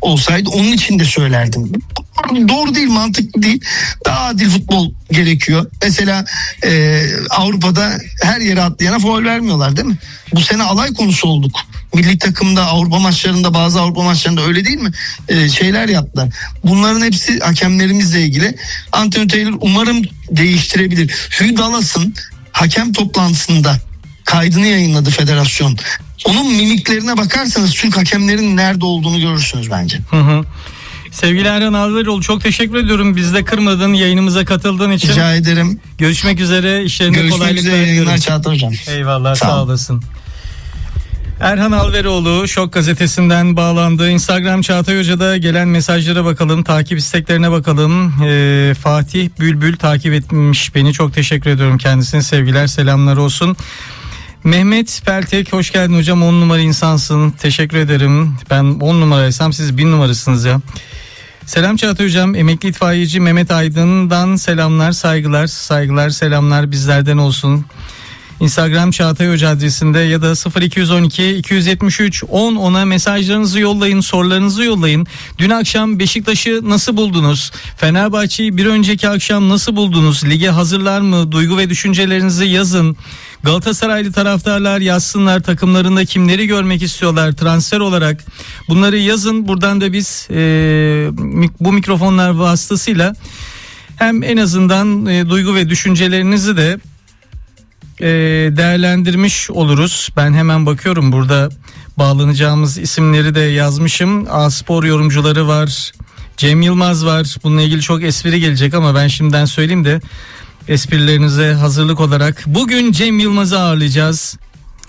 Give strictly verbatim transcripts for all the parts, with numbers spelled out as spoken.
olsaydı onun için de söylerdim. Doğru değil, mantıklı değil. Daha adil futbol gerekiyor. Mesela e, Avrupa'da her yere atlayana faul vermiyorlar değil mi? Bu sene alay konusu olduk. Milli takımda, Avrupa maçlarında, bazı Avrupa maçlarında öyle değil mi? E, şeyler yaptılar. Bunların hepsi hakemlerimizle ilgili. Anthony Taylor umarım değiştirebilir. Hugh Dallas'ın hakem toplantısında kaydını yayınladı federasyon. Onun mimiklerine bakarsanız Türk hakemlerin nerede olduğunu görürsünüz bence. Hı hı. Sevgili Erhan Alveroğlu, çok teşekkür ediyorum. Bizde kırmadın, yayınımıza katıldığın için. Rica ederim. Görüşmek üzere. İşlerinde Görüşmek kolaylıklar üzere. diliyorum. Yayınlar Çağatay Hocam. Eyvallah, sağ, sağ olasın. Erhan Alveroğlu Şok Gazetesi'nden bağlandı. Instagram Çağatay Hoca'da gelen mesajlara bakalım. Takip isteklerine bakalım. Ee, Fatih Bülbül takip etmiş beni. Çok teşekkür ediyorum kendisine. Sevgiler, selamlar olsun. Mehmet Peltek, hoş geldin hocam. on numara insansın. Teşekkür ederim. Ben on numaraysam siz bir numarasınız ya. Selam Çağatay hocam. Emekli itfaiyeci Mehmet Aydın'dan selamlar, saygılar, saygılar, selamlar bizlerden olsun. Instagram Çağatay Hoca adresinde ya da sıfır iki on iki iki yetmiş üç on ona mesajlarınızı yollayın, sorularınızı yollayın. Dün akşam Beşiktaş'ı nasıl buldunuz? Fenerbahçe'yi bir önceki akşam nasıl buldunuz? Lige hazırlar mı? Duygu ve düşüncelerinizi yazın. Galatasaraylı taraftarlar yazsınlar, takımlarında kimleri görmek istiyorlar transfer olarak. Bunları yazın. Buradan da biz e, bu mikrofonlar vasıtasıyla hem en azından e, duygu ve düşüncelerinizi de e, değerlendirmiş oluruz. Ben hemen bakıyorum, burada bağlanacağımız isimleri de yazmışım. A-Spor yorumcuları var, Cem Yılmaz var. Bununla ilgili çok espri gelecek ama ben şimdiden söyleyeyim de esprilerinize hazırlık olarak. Bugün Cem Yılmaz'ı ağırlayacağız.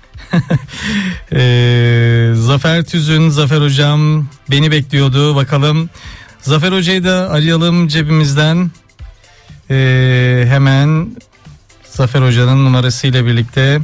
ee, Zafer Tüzün, Zafer Hocam beni bekliyordu. Bakalım Zafer Hoca'yı da arayalım cebimizden. Ee, hemen Zafer Hoca'nın numarasıyla birlikte.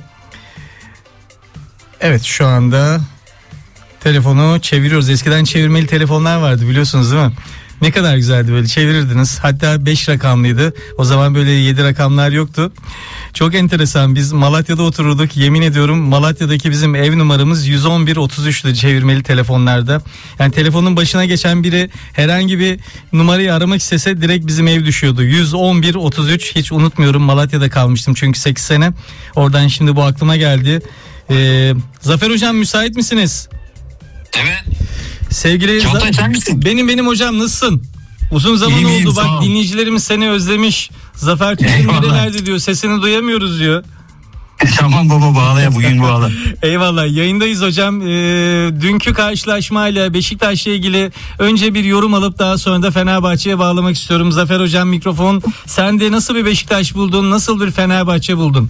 Evet, şu anda telefonu çeviriyoruz. Eskiden çevirmeli telefonlar vardı, biliyorsunuz değil mi? Ne kadar güzeldi, böyle çevirirdiniz. Hatta beş rakamlıydı. O zaman böyle yedi rakamlar yoktu. Çok enteresan. Biz Malatya'da otururduk. Yemin ediyorum Malatya'daki bizim ev numaramız yüz on bir otuz üç'tü çevirmeli telefonlarda. Yani telefonun başına geçen biri herhangi bir numarayı aramak istese direkt bizim ev düşüyordu. yüz on bir otuz üç, hiç unutmuyorum. Malatya'da kalmıştım çünkü sekiz sene. Oradan şimdi bu aklıma geldi. Ee, Zafer Hocam, müsait misiniz? Evet. Sevgili Çağatay, sen misin? Benim benim hocam, nasılsın? Uzun zaman İyiyim, oldu iyiyim, bak, dinleyicilerimiz seni özlemiş. Zafer Tüzün nerelerde diyor, sesini duyamıyoruz diyor. Tamam baba, bağla ya, bugün bağla. Eyvallah, yayındayız hocam. Ee, dünkü karşılaşmayla Beşiktaş'la ilgili önce bir yorum alıp daha sonra da Fenerbahçe'ye bağlamak istiyorum. Zafer Hocam, mikrofon sende. Nasıl bir Beşiktaş buldun? Nasıl bir Fenerbahçe buldun?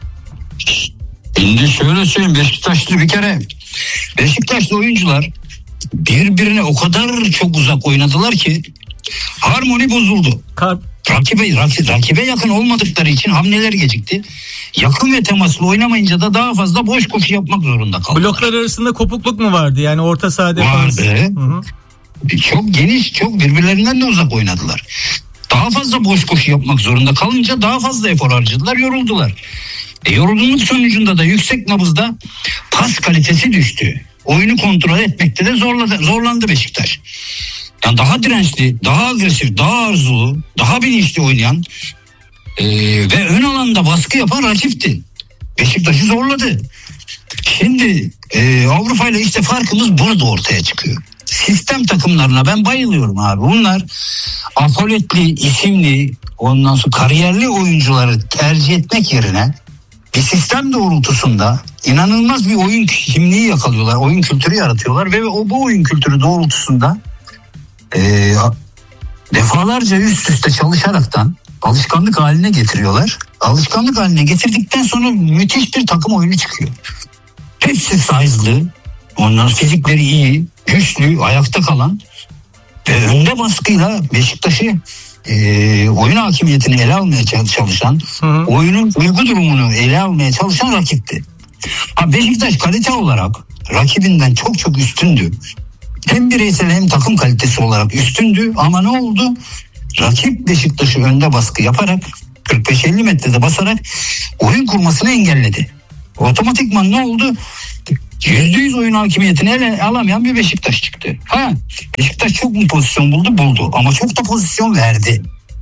Şimdi şöyle söyleyeyim, Beşiktaşlı bir kere Beşiktaşlı oyuncular birbirine o kadar çok uzak oynadılar ki harmoni bozuldu. Kar- Rakibe, rakibe, rakibe yakın olmadıkları için hamleler gecikti. Yakın ve temaslı oynamayınca da daha fazla boş koşu yapmak zorunda kaldılar. Bloklar arasında kopukluk mu vardı? Yani orta saha defans. Vardı. Hı hı. Çok geniş, çok birbirlerinden de uzak oynadılar. Daha fazla boş koşu yapmak zorunda kalınca daha fazla efor harcadılar, yoruldular. E, yorgunluk sonucunda da yüksek nabızda pas kalitesi düştü. Oyunu kontrol etmekte de zorladı, zorlandı Beşiktaş. Yani daha dirençli, daha agresif, daha arzulu, daha bilinçli oynayan e, ve ön alanda baskı yapan rakipti. Beşiktaş'ı zorladı. Şimdi e, Avrupa ile işte farkımız burada ortaya çıkıyor. Sistem takımlarına ben bayılıyorum abi. Bunlar apoletli, isimli, ondan sonra kariyerli oyuncuları tercih etmek yerine bir sistem doğrultusunda inanılmaz bir oyun kimliği yakalıyorlar. Oyun kültürü yaratıyorlar ve o bu oyun kültürü doğrultusunda e, defalarca üst üste çalışaraktan alışkanlık haline getiriyorlar. Alışkanlık haline getirdikten sonra müthiş bir takım oyunu çıkıyor. Hepsi size'lı, onların fizikleri iyi, güçlü, ayakta kalan ve önde baskıyla Beşiktaş'ı e, oyun hakimiyetini ele almaya çalışan, hı hı. oyunun uygu durumunu ele almaya çalışan rakipti. Ha, Beşiktaş kalite olarak rakibinden çok çok üstündü. Hem bireysel hem takım kalitesi olarak üstündü ama ne oldu? Rakip Beşiktaş'ı önde baskı yaparak kırk beş elli metrede basarak oyun kurmasını engelledi. Otomatikman ne oldu? yüzde yüz oyun hakimiyetini ele alamayan bir Beşiktaş çıktı. Ha, Beşiktaş çok mu pozisyon buldu? Buldu. Ama çok da pozisyon verdi.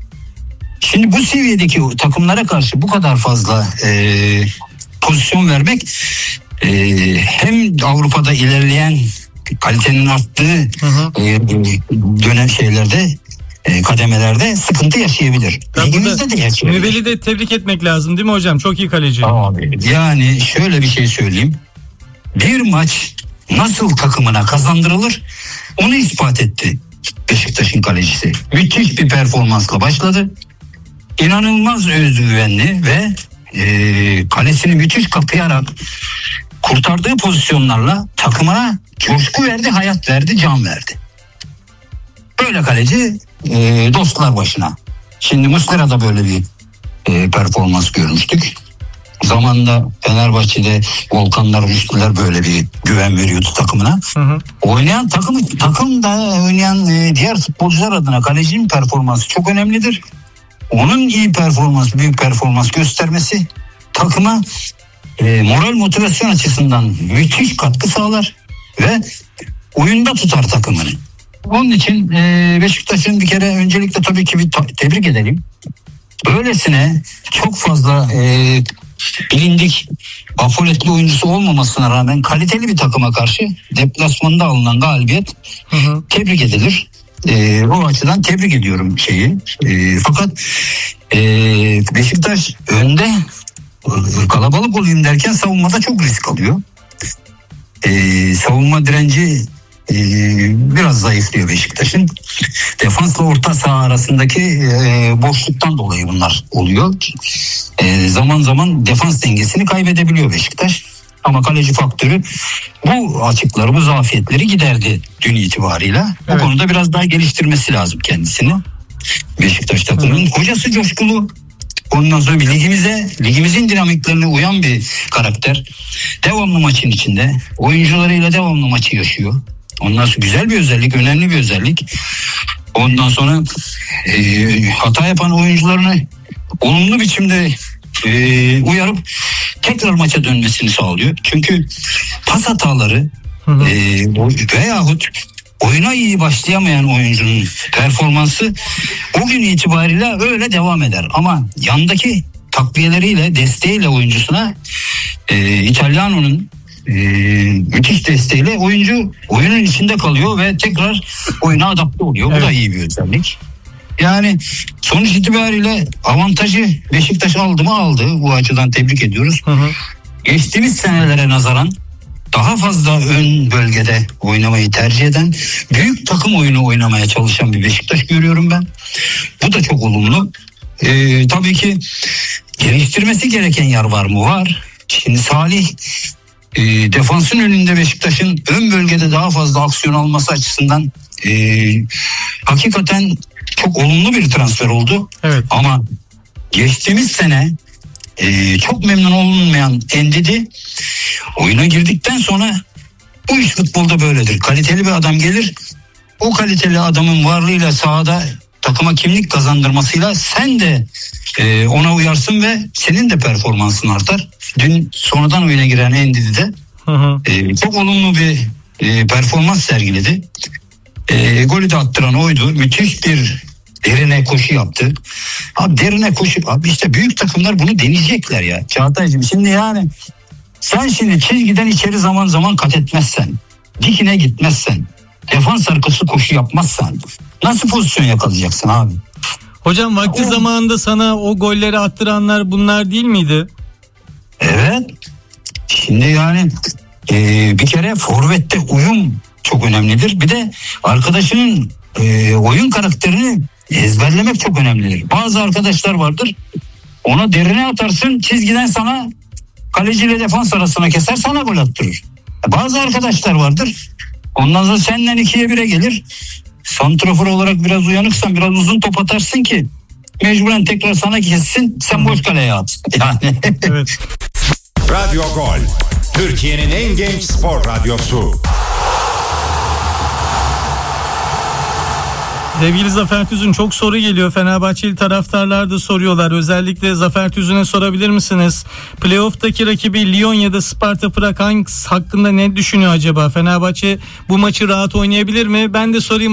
Şimdi bu seviyedeki takımlara karşı bu kadar fazla e, pozisyon vermek e, hem Avrupa'da ilerleyen kalitenin arttığı hı hı. E, dönem şeylerde e, kademelerde sıkıntı yaşayabilir. Ligimizde de yaşayabilir. Nübel'i de tebrik etmek lazım değil mi hocam? Çok iyi kaleci. Abi, yani şöyle bir şey söyleyeyim. Bir maç nasıl takımına kazandırılır onu ispat etti Beşiktaş'ın kalecisi. Müthiş bir performansla başladı. İnanılmaz özgüvenli ve e, kalesini müthiş kapayarak kurtardığı pozisyonlarla takımına coşku verdi, hayat verdi, can verdi. Böyle kaleci e, dostlar başına. Şimdi Muslera'da böyle bir e, performans görmüştük. Zamanında Fenerbahçe'de Volkanlar, Rüştüler böyle bir güven veriyordu takımına. Hı hı. Oynayan takım, takımda oynayan e, diğer futbolcular adına kalecinin performansı çok önemlidir. Onun iyi performans, büyük performans göstermesi takıma e, moral motivasyon açısından müthiş katkı sağlar ve oyunda tutar takımını. Onun için e, Beşiktaş'ın bir kere öncelikle tabii ki bir ta- tebrik edelim. Böylesine çok fazla e, bilindik, afoletli oyuncusu olmamasına rağmen kaliteli bir takıma karşı deplasmanda alınan galibiyet hı hı. tebrik edilir. E, o açıdan tebrik ediyorum şeyi. E, fakat e, Beşiktaş önde e, kalabalık olayım derken savunmada çok risk alıyor. E, savunma direnci e, biraz zayıflıyor Beşiktaş'ın. Defansla orta saha arasındaki e, boşluktan dolayı bunlar oluyor. E, zaman zaman defans dengesini kaybedebiliyor Beşiktaş. Ama kaleci faktörü bu açıkları, bu zafiyetleri giderdi dün itibarıyla. Evet. Bu konuda biraz daha geliştirmesi lazım kendisini. Beşiktaş takımının hocası coşkulu. Ondan sonra bir ligimize, ligimizin dinamiklerine uyan bir karakter. Devamlı maçın içinde. Oyuncularıyla devamlı maçı yaşıyor. Ondan sonra güzel bir özellik, önemli bir özellik. Ondan sonra e, hata yapan oyuncularını olumlu biçimde e, uyarıp tekrar maça dönmesini sağlıyor. Çünkü pas hataları hı hı. E, veyahut oyuna iyi başlayamayan oyuncunun performansı o gün itibariyle öyle devam eder. Ama yandaki takviyeleriyle, desteğiyle oyuncusuna e, İtalyano'nun e, müthiş desteğiyle oyuncu oyunun içinde kalıyor ve tekrar oyuna adapte oluyor. Evet. Bu da iyi bir özellik. Yani sonuç itibariyle avantajı Beşiktaş aldı mı aldı. Bu açıdan tebrik ediyoruz. Hı hı. Geçtiğimiz senelere nazaran daha fazla ön bölgede oynamayı tercih eden, büyük takım oyunu oynamaya çalışan bir Beşiktaş görüyorum ben. Bu da çok olumlu. Ee, tabii ki geliştirmesi gereken yer var mı? Var. Şimdi Salih e, defansın önünde Beşiktaş'ın ön bölgede daha fazla aksiyon alması açısından e, hakikaten çok olumlu bir transfer oldu. Evet. Ama geçtiğimiz sene e, çok memnun olunmayan Endidi oyuna girdikten sonra bu iş futbolda böyledir. Kaliteli bir adam gelir. O kaliteli adamın varlığıyla sahada takıma kimlik kazandırmasıyla sen de e, ona uyarsın ve senin de performansın artar. Dün sonradan oyuna giren Endidi de hı hı. E, çok olumlu bir e, performans sergiledi. E, golü de attıran oydu. Müthiş bir derine koşu yaptı. Abi derine koşu. Abi işte büyük takımlar bunu deneyecekler ya. Çağatay'cığım şimdi yani sen şimdi çizgiden içeri zaman zaman kat etmezsen, dikine gitmezsen, defans arkası koşu yapmazsan nasıl pozisyon yakalayacaksın abi? Hocam vakti o... zamanında sana o golleri attıranlar bunlar değil miydi? Evet. Şimdi yani e, bir kere forvette uyum çok önemlidir. Bir de arkadaşının e, oyun karakterini ezberlemek çok önemlidir. Bazı arkadaşlar vardır. Ona derine atarsın, çizgiden sana kaleciyle defans arasına keser, sana gol attırır. Bazı arkadaşlar vardır. Ondan sonra senden ikiye bire gelir. Santrafor olarak biraz uyanıksan biraz uzun top atarsın ki mecburen tekrar sana kessin, sen boş kaleye at. Yani. Evet. Radyo Gol, Türkiye'nin en genç spor radyosu. Sevgili Zafer Tüzün, çok soru geliyor. Fenerbahçeli taraftarlar da soruyorlar. Özellikle Zafer Tüzün'e sorabilir misiniz? Playoff'taki rakibi Lyon ya da Sparta Prag hangisi hakkında ne düşünüyor acaba? Fenerbahçe bu maçı rahat oynayabilir mi? Ben de sorayım.